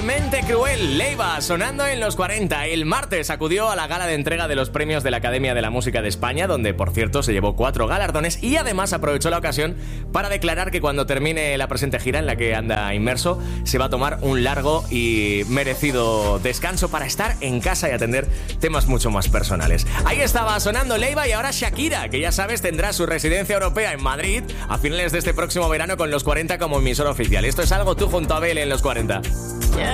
Mente Cruel, Leiva, sonando en los 40. El martes acudió a la gala de entrega de los premios de la Academia de la Música de España, donde, por cierto, se llevó 4 galardones y además aprovechó la ocasión para declarar que cuando termine la presente gira en la que anda inmerso, se va a tomar un largo y merecido descanso para estar en casa y atender temas mucho más personales. Ahí estaba sonando Leiva y ahora Shakira, que ya sabes tendrá su residencia europea en Madrid a finales de este próximo verano con los 40 como emisora oficial. Esto es Algo tú junto a Bel en los 40. Yeah.